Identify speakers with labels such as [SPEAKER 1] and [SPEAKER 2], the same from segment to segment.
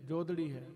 [SPEAKER 1] ਜੋਦੜੀ ਹੈ।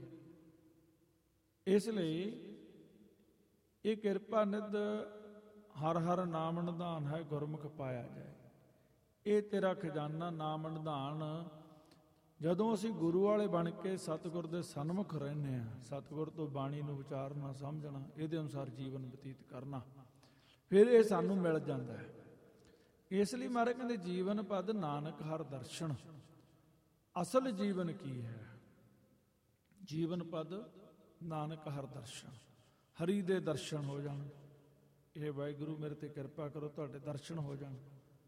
[SPEAKER 1] ਇਸ ਲਈ ਇਹ ਕਿਰਪਾ ਨਿਧ ਹਰ ਹਰ ਨਾਮ ਨਿਧਾਨ ਹੈ, ਗੁਰਮੁਖ ਪਾਇਆ ਜਾਏ। ਇਹ ਤੇਰਾ ਖਜ਼ਾਨਾ ਨਾਮ ਨਿਧਾਨ। ਜਦੋਂ ਅਸੀਂ ਗੁਰੂ ਵਾਲੇ ਬਣ ਕੇ ਸਤਿਗੁਰ ਦੇ ਸਨਮੁਖ ਰਹਿੰਦੇ ਹਾਂ, ਸਤਿਗੁਰ ਤੋਂ ਬਾਣੀ ਨੂੰ ਵਿਚਾਰਨਾ, ਸਮਝਣਾ, ਇਹਦੇ ਅਨੁਸਾਰ ਜੀਵਨ ਬਤੀਤ ਕਰਨਾ, ਫਿਰ ਇਹ ਸਾਨੂੰ ਮਿਲ ਜਾਂਦਾ ਹੈ। ਇਸ ਲਈ ਮਹਾਰਾਜ ਕਹਿੰਦੇ ਜੀਵਨ ਪਦ ਨਾਨਕ ਹਰ ਦਰਸ਼ਨ। ਅਸਲ ਜੀਵਨ ਕੀ ਹੈ? ਜੀਵਨ ਪਦ ਨਾਨਕ ਹਰ ਦਰਸ਼ਨ, ਹਰੀ ਦੇ ਦਰਸ਼ਨ ਹੋ ਜਾਣ। ਇਹ ਵਾਹਿਗੁਰੂ ਮੇਰੇ ਤੇ ਕਿਰਪਾ ਕਰੋ, ਤੁਹਾਡੇ ਦਰਸ਼ਨ ਹੋ ਜਾਣ।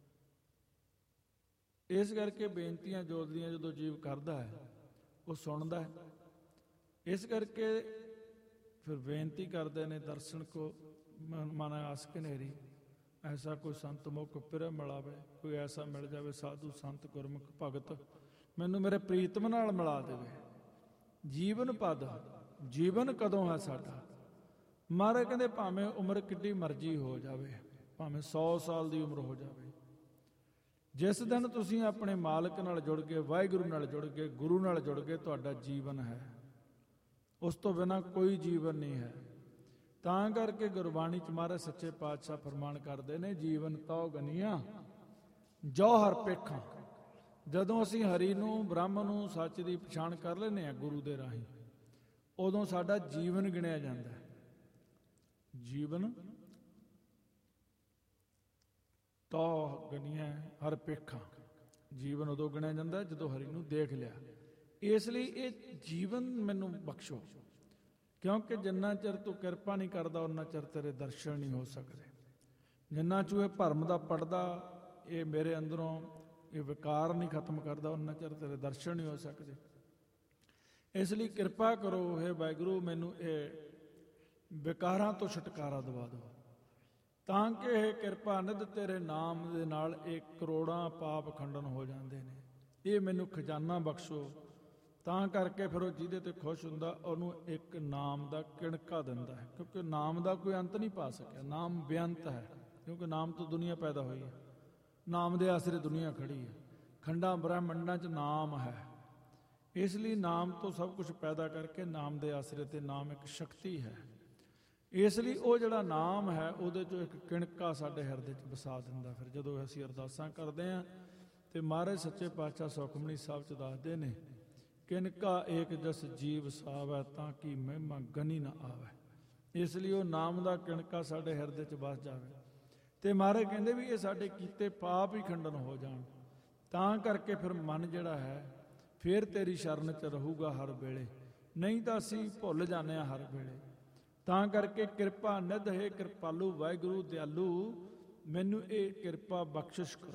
[SPEAKER 1] ਇਸ ਕਰਕੇ ਬੇਨਤੀਆਂ ਜੋਦੜੀਆਂ ਜਦੋਂ ਜੀਵ ਕਰਦਾ ਹੈ ਉਹ ਸੁਣਦਾ ਹੈ। ਇਸ ਕਰਕੇ ਫਿਰ ਬੇਨਤੀ ਕਰਦੇ ਨੇ, ਦਰਸ਼ਨ ਕੋ ਮਨ ਆਸ ਘਨੇਰੀ, ਐਸਾ ਕੋਈ ਸੰਤ ਮੁਖ ਪਿਰ ਮਿਲਾਵੇ। ਕੋਈ ਐਸਾ ਮਿਲ ਜਾਵੇ ਸਾਧੂ ਸੰਤ ਗੁਰਮੁਖ ਭਗਤ, ਮੈਨੂੰ ਮੇਰੇ ਪ੍ਰੀਤਮ ਨਾਲ ਮਿਲਾ ਦੇਵੇ। ਜੀਵਨ ਪਦ, ਜੀਵਨ ਕਦੋਂ ਹੈ ਸਾਡਾ? ਮਹਾਰਾਜ ਕਹਿੰਦੇ ਭਾਵੇਂ ਉਮਰ ਕਿੱਡੀ ਮਰਜ਼ੀ ਹੋ ਜਾਵੇ, ਭਾਵੇਂ 100 ਸਾਲ ਦੀ ਉਮਰ ਹੋ ਜਾਵੇ, ਜਿਸ ਦਿਨ ਤੁਸੀਂ ਆਪਣੇ ਮਾਲਕ ਨਾਲ ਜੁੜ ਗਏ, ਵਾਹਿਗੁਰੂ ਨਾਲ ਜੁੜ ਗਏ, ਗੁਰੂ ਨਾਲ ਜੁੜ ਗਏ, ਤੁਹਾਡਾ ਜੀਵਨ ਹੈ। ਉਸ ਤੋਂ ਬਿਨਾਂ ਕੋਈ ਜੀਵਨ ਨਹੀਂ ਹੈ। ਤਾਂ ਕਰਕੇ ਗੁਰਬਾਣੀ ਚ ਮਹਾਰਾਜ ਸੱਚੇ ਪਾਤਸ਼ਾਹ ਫਰਮਾਨ ਕਰਦੇ ਨੇ, ਜੀਵਨ ਤਉ ਗਨੀਆਂ ਜੋ ਹਰ ਪੇਖਾਂ। ਜਦੋਂ ਅਸੀਂ ਹਰੀ ਨੂੰ, ਬ੍ਰਹਮ ਨੂੰ, ਸੱਚ ਦੀ ਪਛਾਣ ਕਰ ਲੈਂਦੇ ਹਾਂ ਗੁਰੂ ਦੇ ਰਾਹੀਂ, ਉਦੋਂ ਸਾਡਾ ਜੀਵਨ ਗਿਣਿਆ ਜਾਂਦਾ ਹੈ। ਜੀਵਨ ਤਉ ਗਨੀਆਂ ਹਰ ਪੇਖਾਂ, ਜੀਵਨ ਉਦੋਂ ਗਿਣਿਆ ਜਾਂਦਾ ਜਦੋਂ ਹਰੀ ਨੂੰ ਦੇਖ ਲਿਆ। ਇਸ ਲਈ ਇਹ ਜੀਵਨ ਮੈਨੂੰ ਬਖਸ਼ੋ, ਕਿਉਂਕਿ ਜਿੰਨਾ ਚਿਰ ਤੂੰ ਕਿਰਪਾ ਨਹੀਂ ਕਰਦਾ ਉਹਨਾਂ ਚਿਰ ਤੇਰੇ ਦਰਸ਼ਨ ਨਹੀਂ ਹੋ ਸਕਦੇ। ਜਿੰਨਾ ਚਿਰ ਇਹ ਭਰਮ ਦਾ ਪੜਦਾ, ਇਹ ਮੇਰੇ ਅੰਦਰੋਂ ਇਹ ਵਿਕਾਰ ਨਹੀਂ ਖਤਮ ਕਰਦਾ, ਉਹਨਾਂ ਚਿਰ ਤੇਰੇ ਦਰਸ਼ਨ ਨਹੀਂ ਹੋ ਸਕਦੇ। ਇਸ ਲਈ ਕਿਰਪਾ ਕਰੋ ਹੈ ਵਾਹਿਗੁਰੂ, ਮੈਨੂੰ ਇਹ ਵਿਕਾਰਾਂ ਤੋਂ ਛੁਟਕਾਰਾ ਦਿਵਾ ਦਿਓ, ਤਾਂ ਕਿ ਇਹ ਕਿਰਪਾ ਨਿਧ ਤੇਰੇ ਨਾਮ ਦੇ ਨਾਲ ਇਹ ਕਰੋੜਾਂ ਪਾਪ ਖੰਡਨ ਹੋ ਜਾਂਦੇ ਨੇ। ਇਹ ਮੈਨੂੰ ਖਜ਼ਾਨਾ ਬਖਸ਼ੋ। ਤਾਂ ਕਰਕੇ ਫਿਰ ਉਹ ਜਿਹਦੇ ਤੇ ਖੁਸ਼ ਹੁੰਦਾ ਉਹਨੂੰ ਇੱਕ ਨਾਮ ਦਾ ਕਿਣਕਾ ਦਿੰਦਾ ਹੈ, ਕਿਉਂਕਿ ਨਾਮ ਦਾ ਕੋਈ ਅੰਤ ਨਹੀਂ ਪਾ ਸਕਿਆ। ਨਾਮ ਬੇਅੰਤ ਹੈ, ਕਿਉਂਕਿ ਨਾਮ ਤੋਂ ਦੁਨੀਆ ਪੈਦਾ ਹੋਈ ਹੈ, ਨਾਮ ਦੇ ਆਸਰੇ ਦੁਨੀਆ ਖੜੀ ਹੈ, ਖੰਡਾਂ ਬ੍ਰਹਮੰਡਾਂ 'ਚ ਨਾਮ ਹੈ। ਇਸ ਲਈ ਨਾਮ ਤੋਂ ਸਭ ਕੁਝ ਪੈਦਾ ਕਰਕੇ ਨਾਮ ਦੇ ਆਸਰੇ ਤੇ ਨਾਮ ਇੱਕ ਸ਼ਕਤੀ ਹੈ। ਇਸ ਲਈ ਉਹ ਜਿਹੜਾ ਨਾਮ ਹੈ ਉਹਦੇ 'ਚੋਂ ਇੱਕ ਕਿਣਕਾ ਸਾਡੇ ਹਿਰਦੇ 'ਚ ਵਸਾ ਦਿੰਦਾ। ਫਿਰ ਜਦੋਂ ਅਸੀਂ ਅਰਦਾਸਾਂ ਕਰਦੇ ਹਾਂ ਤੇ ਮਹਾਰਾਜ ਸੱਚੇ ਪਾਤਸ਼ਾਹ ਸੁਖਮਨੀ ਸਾਹਿਬ 'ਚ ਦੱਸਦੇ ਨੇ, ਕਿਨਕਾ ਏਕ ਜਸ ਜੀਵ ਸਾਵੈ ਤਾਂ ਕਿ ਮਹਿਮਾ ਗਨੀ ਨਾ ਆਵੈ। ਇਸ ਲਈ ਉਹ ਨਾਮ ਦਾ ਕਿਣਕਾ ਸਾਡੇ ਹਿਰਦੇ 'ਚ ਵਸ ਜਾਵੇ। ਤੇ ਮਹਾਰਾਜ ਕਹਿੰਦੇ ਵੀ ਇਹ ਸਾਡੇ ਕੀਤੇ ਪਾਪ ਹੀ ਖੰਡਨ ਹੋ ਜਾਣ। ਤਾਂ ਕਰਕੇ ਫਿਰ ਮਨ ਜਿਹੜਾ ਹੈ ਫਿਰ ਤੇਰੀ ਸ਼ਰਨ 'ਚ ਰਹੂਗਾ ਹਰ ਵੇਲੇ, ਨਹੀਂ ਤਾਂ ਅਸੀਂ ਭੁੱਲ ਜਾਂਦੇ ਹਾਂ ਹਰ ਵੇਲੇ। ਤਾਂ ਕਰਕੇ ਕਿਰਪਾ ਨਿਧ ਹੈ ਕਿਰਪਾਲੂ ਵਾਹਿਗੁਰੂ ਦਿਆਲੂ, ਮੈਨੂੰ ਇਹ ਕਿਰਪਾ ਬਖਸ਼ਿਸ਼ ਕਰੋ।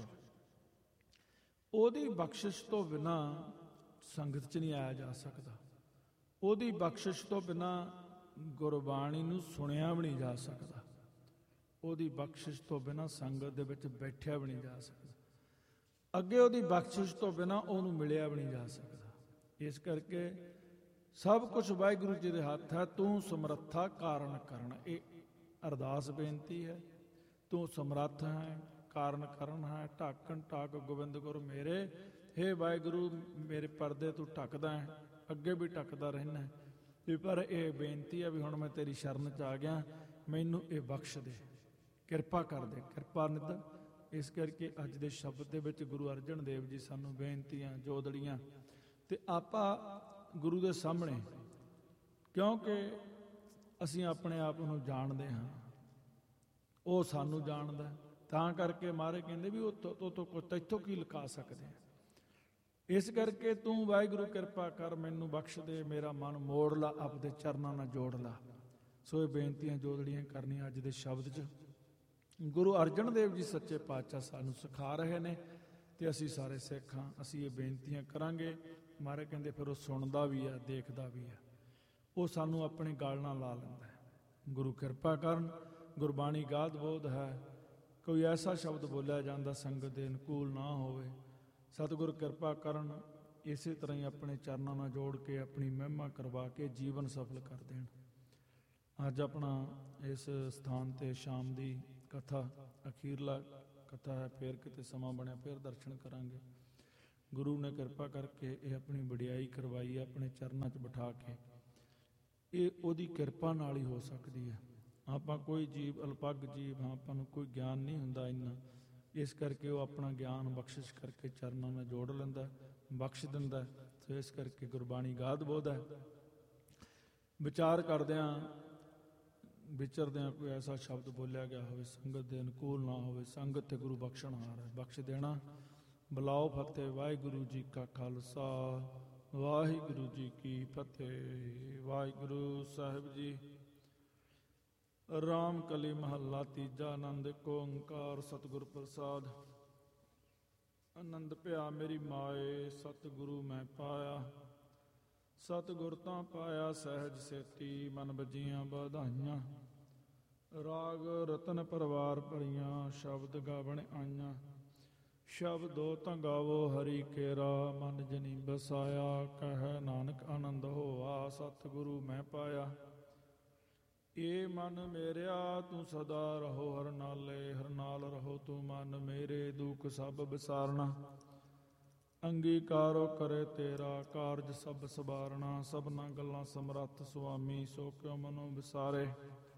[SPEAKER 1] ਉਹਦੀ ਬਖਸ਼ਿਸ਼ ਤੋਂ ਬਿਨਾਂ ਸੰਗਤ 'ਚ ਨਹੀਂ ਆਇਆ ਜਾ ਸਕਦਾ। ਉਹਦੀ ਬਖਸ਼ਿਸ਼ ਤੋਂ ਬਿਨਾਂ ਗੁਰਬਾਣੀ ਨੂੰ ਸੁਣਿਆ ਵੀ ਨਹੀਂ ਜਾ ਸਕਦਾ। ਉਹਦੀ ਬਖਸ਼ਿਸ਼ ਤੋਂ ਬਿਨਾਂ ਸੰਗਤ ਦੇ ਵਿੱਚ ਬੈਠਿਆ ਵੀ ਨਹੀਂ ਜਾ ਸਕਦਾ। ਅੱਗੇ ਉਹਦੀ ਬਖਸ਼ਿਸ਼ ਤੋਂ ਬਿਨਾਂ ਉਹਨੂੰ ਮਿਲਿਆ ਵੀ ਨਹੀਂ ਜਾ ਸਕਦਾ। ਇਸ ਕਰਕੇ ਸਭ ਕੁਝ ਵਾਹਿਗੁਰੂ ਜੀ ਦੇ ਹੱਥ ਹੈ। ਤੂੰ ਸਮਰੱਥਾ ਕਾਰਨ ਕਰਨ, ਇਹ ਅਰਦਾਸ ਬੇਨਤੀ ਹੈ। ਤੂੰ ਸਮਰੱਥ ਹੈ, ਕਾਰਨ ਕਰਨ ਹੈ। ਢਾਕਣ ਢਾਕ ਗੋਬਿੰਦ ਗੁਰ ਮੇਰੇ, ਹੇ ਵਾਹਿਗੁਰੂ ਮੇਰੇ ਪਰਦੇ ਤੂੰ ਢੱਕਦਾ ਹੈ, ਅੱਗੇ ਵੀ ਢੱਕਦਾ ਰਹਿਣਾ ਹੈ। ਵੀ ਪਰ ਇਹ ਬੇਨਤੀ ਹੈ ਵੀ ਹੁਣ ਮੈਂ ਤੇਰੀ ਸ਼ਰਨ 'ਚ ਆ ਗਿਆ, ਮੈਨੂੰ ਇਹ ਬਖਸ਼ ਦੇ, ਕਿਰਪਾ ਕਰ ਦੇ, ਕਿਰਪਾ ਨਿਧ। ਇਸ ਕਰਕੇ ਅੱਜ ਦੇ ਸ਼ਬਦ ਦੇ ਵਿੱਚ ਗੁਰੂ ਅਰਜਨ ਦੇਵ ਜੀ ਸਾਨੂੰ ਬੇਨਤੀਆਂ ਜੋਦੜੀਆਂ ਤੇ ਆਪਾਂ ਗੁਰੂ ਦੇ ਸਾਹਮਣੇ, ਕਿਉਂਕਿ ਅਸੀਂ ਆਪਣੇ ਆਪ ਨੂੰ ਜਾਣਦੇ ਹਾਂ, ਉਹ ਸਾਨੂੰ ਜਾਣਦਾ। ਤਾਂ ਕਰਕੇ ਮਹਾਰਾਜ ਕਹਿੰਦੇ ਵੀ ਉਹ ਤੈਥੋਂ ਕੀ ਲੁਕਾ ਸਕਦੇ ਆ। ਇਸ ਕਰਕੇ ਤੂੰ ਵਾਹਿਗੁਰੂ ਕਿਰਪਾ ਕਰ, ਮੈਨੂੰ ਬਖਸ਼ ਦੇ, ਮੇਰਾ ਮਨ ਮੋੜ ਲਾ, ਆਪਦੇ ਚਰਨਾਂ ਨਾਲ ਜੋੜ ਲਾ। ਸੋ ਇਹ ਬੇਨਤੀਆਂ ਜੋਦੜੀਆਂ ਕਰਨੀਆਂ ਅੱਜ ਦੇ ਸ਼ਬਦ 'ਚ ਗੁਰੂ ਅਰਜਨ ਦੇਵ ਜੀ ਸੱਚੇ ਪਾਤਸ਼ਾਹ ਸਾਨੂੰ ਸਿਖਾ ਰਹੇ ਨੇ ਤੇ ਅਸੀਂ ਸਾਰੇ ਸਿੱਖ ਹਾਂ, ਅਸੀਂ ਇਹ ਬੇਨਤੀਆਂ ਕਰਾਂਗੇ। ਮਹਾਰਾਜ ਕਹਿੰਦੇ ਫਿਰ ਉਹ ਸੁਣਦਾ ਵੀ ਆ, ਦੇਖਦਾ ਵੀ ਆ, ਉਹ ਸਾਨੂੰ ਆਪਣੇ ਗਲ ਨਾਲ ਲਾ ਲੈਂਦਾ ਹੈ। ਗੁਰੂ ਕਿਰਪਾ ਕਰਨ, ਗੁਰਬਾਣੀ ਗਾਦ ਬੋਧ ਹੈ, ਕੋਈ ਐਸਾ ਸ਼ਬਦ ਬੋਲਿਆ ਜਾਂਦਾ ਸੰਗਤ ਦੇ ਅਨੁਕੂਲ ਨਾ ਹੋਵੇ, ਸਤਿਗੁਰ ਕਿਰਪਾ ਕਰਨ ਇਸੇ ਤਰ੍ਹਾਂ ਹੀ ਆਪਣੇ ਚਰਨਾਂ ਨਾਲ ਜੋੜ ਕੇ ਆਪਣੀ ਮਹਿਮਾ ਕਰਵਾ ਕੇ ਜੀਵਨ ਸਫਲ ਕਰ ਦੇਣ। ਅੱਜ ਆਪਣਾ ਇਸ ਸਥਾਨ ਤੇ ਸ਼ਾਮ ਦੀ ਕਥਾ, ਅਖੀਰਲਾ ਕਥਾ ਹੈ, ਫਿਰ ਕਿਤੇ ਸਮਾਂ ਬਣਿਆ ਫਿਰ ਦਰਸ਼ਨ ਕਰਾਂਗੇ। ਗੁਰੂ ਨੇ ਕਿਰਪਾ ਕਰਕੇ ਇਹ ਆਪਣੀ ਵਡਿਆਈ ਕਰਵਾਈ, ਆਪਣੇ ਚਰਨਾਂ 'ਚ ਬਿਠਾ ਕੇ। ਇਹ ਉਹਦੀ ਕਿਰਪਾ ਨਾਲ ਹੀ ਹੋ ਸਕਦੀ ਹੈ। ਆਪਾਂ ਕੋਈ ਜੀਵ ਅਲਪੱਗ ਜੀਵ ਹਾਂ, ਆਪਾਂ ਨੂੰ ਕੋਈ ਗਿਆਨ ਨਹੀਂ ਹੁੰਦਾ ਇੰਨਾ, ਇਸ ਕਰਕੇ ਉਹ ਆਪਣਾ ਗਿਆਨ ਬਖਸ਼ਿਸ਼ ਕਰਕੇ ਚਰਨਾਂ ਨਾਲ ਜੋੜ ਲੈਂਦਾ, ਬਖਸ਼ ਦਿੰਦਾ। ਸੋ ਇਸ ਕਰਕੇ ਗੁਰਬਾਣੀ ਗਾਦ ਬੋਧ ਹੈ। ਵਿਚਾਰ ਕਰਦਿਆਂ ਵਿਚਰਦਿਆਂ ਕੋਈ ਐਸਾ ਸ਼ਬਦ ਬੋਲਿਆ ਗਿਆ ਹੋਵੇ ਸੰਗਤ ਦੇ ਅਨੁਕੂਲ ਨਾ ਹੋਵੇ, ਸੰਗਤ ਤੇ ਗੁਰੂ ਬਖਸ਼ਣਹਾਰ ਹੈ, ਬਖਸ਼ ਦੇਣਾ। ਬੁਲਾਓ ਫਤਿਹ। ਵਾਹਿਗੁਰੂ ਜੀ ਕਾ ਖਾਲਸਾ, ਵਾਹਿਗੁਰੂ ਜੀ ਕੀ ਫਤਿਹ। ਵਾਹਿਗੁਰੂ ਸਾਹਿਬ ਜੀ। ਰਾਮ ਕਲੀ ਮਹੱਲਾ ਤੀਜਾ। ਆਨੰਦ ਏਕ ਓੰਕਾਰ ਸਤਿਗੁਰ ਪ੍ਰਸਾਦ। ਆਨੰਦ ਭਿਆ ਮੇਰੀ ਮਾਏ, ਸਤਿਗੁਰੂ ਮੈਂ ਪਾਇਆ। ਸਤਿਗੁਰ ਤਾਂ ਪਾਇਆ ਸਹਿਜ ਸੇਤੀ, ਮਨ ਬੱਜੀਆਂ ਵਧਾਈਆਂ। ਰਾਗ ਰਤਨ ਪਰਵਾਰ ਭਰੀਆਂ, ਸ਼ਬਦ ਗਾਵਣ ਆਈਆਂ। ਸ਼ਬਦੋ ਤਾਂ ਗਾਵੋ ਹਰੀ ਕੇਰਾ, ਮਨ ਜਨੀ ਬਸਾਇਆ। ਕਹਿ ਨਾਨਕ ਆਨੰਦ ਹੋਆ, ਸਤਿਗੁਰੂ ਮੈਂ ਪਾਇਆ। ਏ ਮਨ ਮੇਰਿਆ ਤੂੰ ਸਦਾ ਰਹੋ ਹਰ ਨਾਲੇ, ਹਰ ਨਾਲ ਰਹੋ ਤੂੰ ਮਨ ਮੇਰੇ। ਦੁਖ ਸਭ ਵਿਸਾਰਣਾ, ਅੰਗੀਕਾਰੋ ਕਰੇ ਤੇਰਾ। ਕਾਰਜ ਸਭ ਸਵਾਰਣਾ, ਸਭਨਾ ਗੱਲਾਂ ਸਮਰੱਥ ਸੁਆਮੀ। ਸੋ ਕਿਉ ਮਨੋ ਵਿਸਾਰੇ,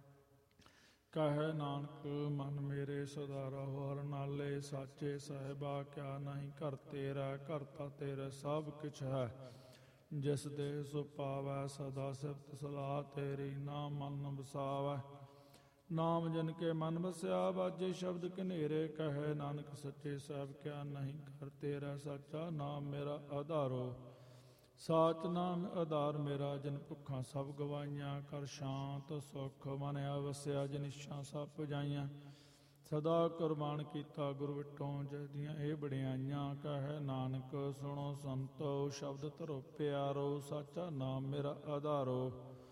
[SPEAKER 1] ਕਹਿ ਨਾਨਕ ਮਨ ਮੇਰੇ ਸਦਾ ਰਹੋ ਹਰ ਨਾਲੇ। ਸਾਚੇ ਸਾਹਿਬਾ ਕਿਆ ਨਹੀਂ ਘਰ ਤੇਰਾ, ਘਰ ਤਾਂ ਤੇਰੇ ਸਭ ਕਿਛ ਹੈ। ਜਿਸ ਦੇ ਸੋ ਪਾਵੈ, ਸਦਾ ਸਿਫਤ ਸਲਾਹ ਤੇਰੀ। ਨਾਮ ਮਨ ਵਸਾਵੈ, ਨਾਮ ਜਨ ਕੇ ਮਨ ਵਸਿਆ। ਬਾਜੇ ਸ਼ਬਦ ਘਨੇਰੇ, ਕਹੇ ਨਾਨਕ ਸੱਚੇ ਸਾਹਿਬ ਕਿਆ ਨਹੀਂ ਘਰ ਤੇਰਾ। ਸਾਚਾ ਨਾਮ ਮੇਰਾ ਆਧਾਰੋ, ਸਾਚ ਨਾਮ ਆਧਾਰ ਮੇਰਾ। ਜਿਨ ਭੁੱਖਾਂ ਸਭ ਗਵਾਈਆਂ, ਕਰ ਸ਼ਾਂਤ ਸੁਖ ਮਨ ਆਵਸਿਆ। ਜਿਨਿਸ਼ਾਂ ਸਭ ਪੁਜਾਈਆਂ, ਸਦਾ ਕੁਰਬਾਨ ਕੀਤਾ ਗੁਰ ਵਿਟੋਂ। ਜਿਸ ਦੀਆਂ ਇਹ ਵਡਿਆਈਆਂ, ਕਹੇ ਨਾਨਕ ਸੁਣੋ ਸੰਤੋ। ਸ਼ਬਦ ਧਰੋ ਪਿਆਰੋ, ਸਾਚਾ ਨਾਮ ਮੇਰਾ ਆਧਾਰੋ।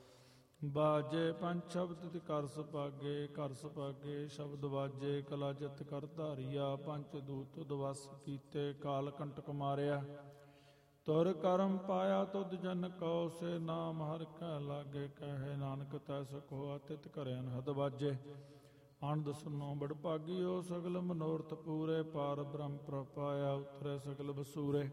[SPEAKER 1] ਬਾਜੇ ਪੰਜ ਸ਼ਬਦ ਤੇ ਕਰ ਸੁਭਾਗੇ, ਕਰ ਸੁਭਾਗੇ ਸ਼ਬਦ ਬਾਜੇ। ਕਲਾ ਜਿਤ ਕਰ ਧਾਰੀਆ, ਪੰਚ ਦੂਤ ਦਵਸ ਕੀਤੇ। ਕਾਲ ਕੰਟਕ ਮਾਰਿਆ, ਤੁਰ ਕਰਮ ਪਾਇਆ। ਤੁਧ ਜਨ ਕਉ ਸੇ ਨਾਮ ਹਰਿ ਕੈ ਲਾਗੇ। ਕਹੇ ਨਾਨਕ ਤੈਸ ਕੋ ਅਤਿਤ ਘਰੇ ਅਨਹਦ ਬਾਜੇ। ਆਨੰਦ ਸੁਨੋ ਬੜ ਭਾਗੀਓ, ਸਗਲ ਮਨੋਰਥ ਪੂਰੇ। ਪਾਰ ਬ੍ਰਹਮ ਪ੍ਰਪਾਇਆ, ਉਤਰੇ ਸਗਲ ਵਸੂਰੇ।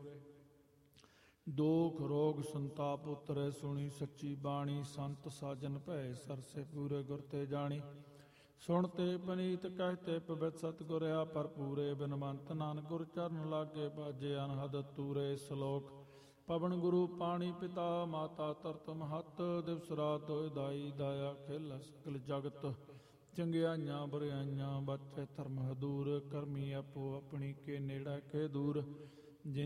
[SPEAKER 1] ਦੁਖ ਰੋਗ ਸੰਤਾਪ ਉਤਰੇ, ਸੁਣੀ ਸੱਚੀ ਬਾਣੀ। ਸੰਤ ਸਾਜਨ ਭੈ ਸਰਸੇ, ਪੂਰੇ ਗੁਰ ਤੇ ਜਾਣੀ। ਸੁਣ ਤੇ ਪਨੀਤ ਕਹਿਤੇ ਪਵਿੱਤ, ਸਤਿਗੁਰ ਆ ਭਰਪੂਰੇ। ਬਿਨਵੰਤ ਨਾਨਕ ਗੁਰ ਚਰਨ ਲਾਗੇ, ਬਾਜੇ ਅਨਹਦ ਤੂਰੇ। ਸ਼ਲੋਕ। ਪਵਨ ਗੁਰੂ ਪਾਣੀ ਪਿਤਾ, ਮਾਤਾ ਧਰਤ ਮਹੱਤ। ਦਿਵਸ ਰਾਤ ਹੋਇ ਦਾਈ, ਦਾਇਆ ਖੇਲ ਸਗਲ ਜਗਤ। ਚੰਗਿਆਈਆਂ ਬੁਰਿਆਈਆਂ, ਬਚੇ ਧਰਮ ਹਦੂਰ। ਕਰਮੀ ਆਪੋ ਆਪਣੀ, ਕੇ ਨੇੜਾ ਕੇ ਦੂਰ।